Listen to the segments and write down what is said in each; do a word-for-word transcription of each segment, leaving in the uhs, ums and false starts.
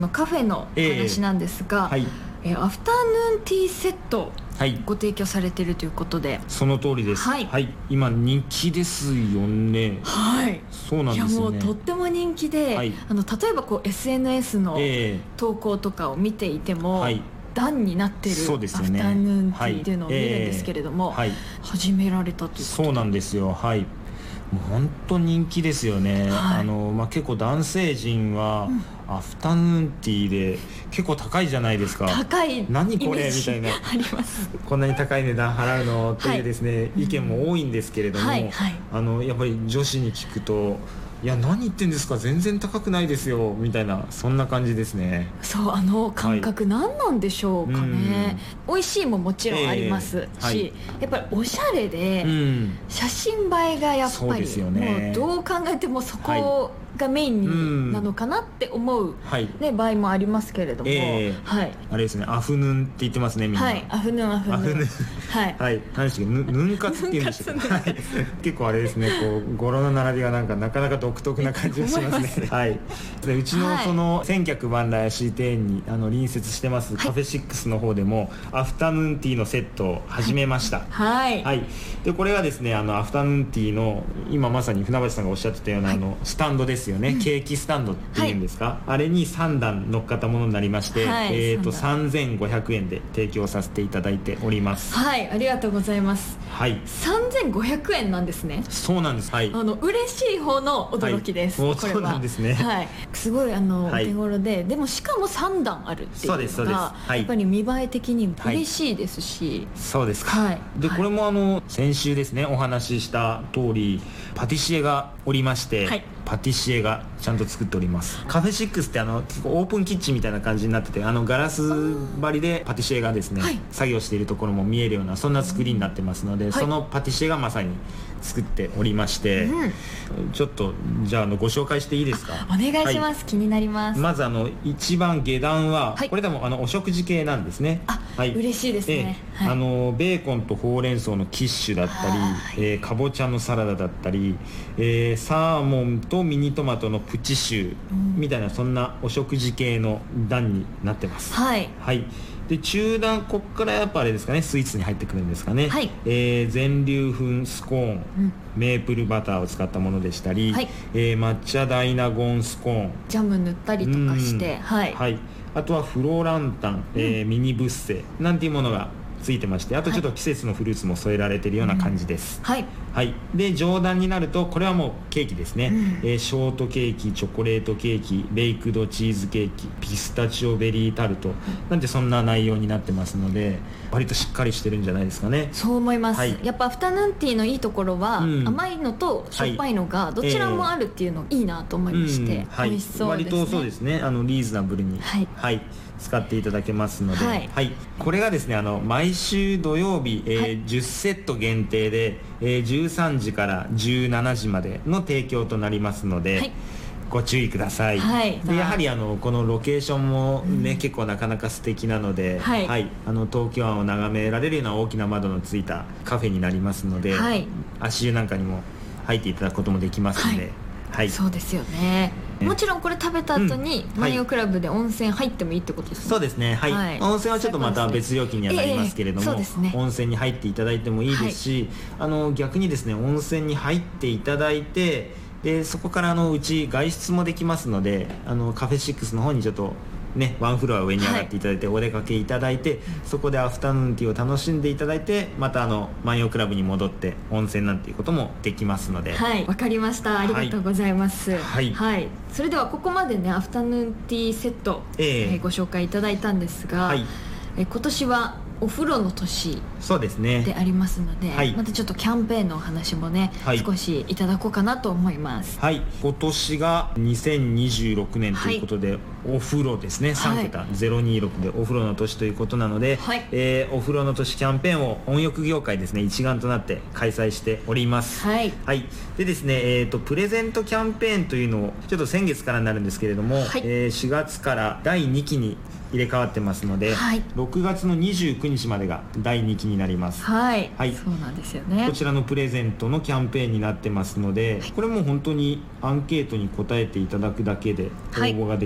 カフェの話なんですが、えーはいえー、アフタヌーンティーセットご提供されているということで、はい、 その通りです、はいはい、今人気ですよね。 はい、 そうなんですよね。 いやもうとっても人気で、はい、あの例えばこう エスエヌエス の投稿とかを見ていても、はい、段になってるアフタヌーンティーというのを見るんですけれども、はいえーはい、始められたということで。 そうなんですよ。はいもう本当人気ですよね、はいあのまあ、結構男性陣はアフタヌーンティーで結構高いじゃないですか。 高い何これみたいなありますこんなに高い値段払うのっていうですね、はい、意見も多いんですけれども、はいはい、あのやっぱり女子に聞くといや何言ってんですか全然高くないですよみたいなそんな感じですね。 そうあの感覚何なんでしょうかね、はい、美味しいももちろんありますし、えーはい、やっぱりおしゃれで写真映えがやっぱり、ね、もうどう考えてもそこがメインなのかなって思う、はいね、場合もありますけれども、えーはい、 あれですねアフヌーンって言ってますねみんな。 はいアフヌーンアフヌーンアフヌーンはい、はい、 何でしたっけヌン活っていうんでしたっけ、はい、結構あれですねこう語呂の並びがなんかなかなか独特な感じがしますねはい、でうちのその千客万来足庭園にあの隣接してますカフェシックスの方でも、はい、アフタヌーンティーのセットを始めました。 はい、 はい、でこれはですねあのアフタヌーンティーの今まさに船橋さんがおっしゃってたような、はい、あのスタンドですよね、うん、ケーキスタンドっていうんですか、はい、あれにさん段乗っかったものになりまして、はい、えーとさんぜんごひゃくえんで提供させていただいております。 はいありがとうございます。はい、さんぜんごひゃくえんなんですね。 そうなんです、はい、 あの嬉しい方の驚きです、 はい、 これはそうなんですね、 はい、すごいあの、はい、手頃ででもしかもさん段あるっていうのがそうですそうです、はい、やっぱり見栄え的に嬉しいですし、はい、 そうですか、 はい、 でこれもあの先週ですねお話しした通りパティシエがおりまして、はい、パティシエがちゃんと作っております。カフェシックスってあの結構オープンキッチンみたいな感じになっててあのガラス張りでパティシエがですね、はい、作業しているところも見えるようなそんな作りになってますので、はい、そのパティシエがまさに作っておりまして、うん、ちょっとじゃあ、あのご紹介していいですか。 お願いします、はい、気になります。 まずあの一番下段は、はい、これでもあのお食事系なんですね。 あ、はい、嬉しいですね、 えーはい、あのベーコンとほうれん草のキッシュだったり、えー、かぼちゃのサラダだったり、えー、サーモンとミニトマトのプチシュー、うん、みたいなそんなお食事系の段になってます。はい、はい、で中段こっからやっぱあれですかねスイーツに入ってくるんですかね、はいえー、全粒粉スコーン、うん、メープルバターを使ったものでしたり、はいえー、抹茶ダイナゴンスコーンジャム塗ったりとかして、はい、 はい、あとはフロランタン、えーうん、ミニブッセなんていうものがついてましてあとちょっと季節のフルーツも添えられているような感じです、うん、はい、はい、で上段になるとこれはもうケーキですね、うんえー、ショートケーキチョコレートケーキベイクドチーズケーキピスタチオベリータルト、うん、なんてそんな内容になってますので割としっかりしてるんじゃないですかね。 そう思います、はい、やっぱアフタヌーンティーのいいところは、うん、甘いのとしょっぱいのがどちらもあるっていうのいいなと思いまして、えーうんはい、美味しそうですね。 割とそうですねあのリーズナブルに、はいはい使っていただけますので、はいはい、これがですねあの毎週土曜日、えーはい、じゅっセット限定で、えー、じゅうさんじからじゅうしちじまでの提供となりますので、はい、ご注意ください、はい、でやはりあのこのロケーションも、ねうん、結構なかなか素敵なので、はいはい、あの東京湾を眺められるような大きな窓のついたカフェになりますので、はい、足湯なんかにも入っていただくこともできますので、はいはい、 そうですよね。もちろんこれ食べた後にマリオクラブで温泉入ってもいいってことですね。 そうですね、はいはい、温泉はちょっとまた別料金にはなりますけれども、えーね、温泉に入っていただいてもいいですし、はい、あの逆にですね温泉に入っていただいてでそこからあのうち外出もできますのであのカフェシックスの方にちょっとね、ワンフロア上に上がっていただいて、はい、お出かけいただいてそこでアフタヌーンティーを楽しんでいただいてまたあの万葉クラブに戻って温泉なんていうこともできますので。 はい、わかりました、ありがとうございます、はいはい、それではここまでねアフタヌーンティーセット、えーえー、ご紹介いただいたんですが、はい、え今年はお風呂の年でありますので、はい、またちょっとキャンペーンのお話もね、はい、少しいただこうかなと思います。 はい、今年がにせんにじゅうろくねんということで、はい、お風呂ですねさんけた、はい、ゼロにじゅうろくでお風呂の年ということなので、はいえー、お風呂の年キャンペーンを温浴業界ですね一丸となって開催しております。はい、はい、でですね、えーと、プレゼントキャンペーンというのをちょっと先月からになるんですけれども、はいえー、しがつからだいにきに入れ替わってますので、はい、ろくがつのにじゅうくにちまでがだいにきになります。 はい、はい、そうなんですよね。 こちらのプレゼントのキャンペーンになってますので、はい、これも本当にアンケートに答えていただくだけで応募ができます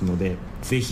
ますので、ぜひ